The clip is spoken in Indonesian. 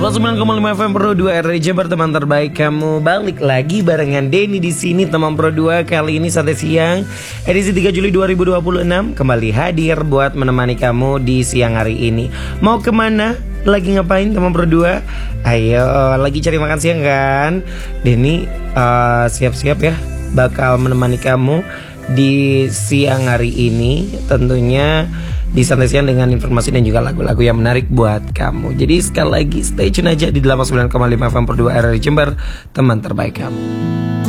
89,5 FM Pro 2 RRI Jabar, teman terbaik kamu. Balik lagi barengan Denny di sini, teman Pro 2. Kali ini Santai Siang edisi 3 Juli 2026 kembali hadir buat menemani kamu di siang hari ini. Mau kemana? Lagi ngapain teman Pro 2? Ayo, lagi cari makan siang kan? Denny siap-siap ya, bakal menemani kamu di siang hari ini, tentunya di Santai Siang dengan informasi dan juga lagu-lagu yang menarik buat kamu. Jadi sekali lagi stay tune aja di 89,5 FM Pro 2 RRI Jember, teman terbaik kamu.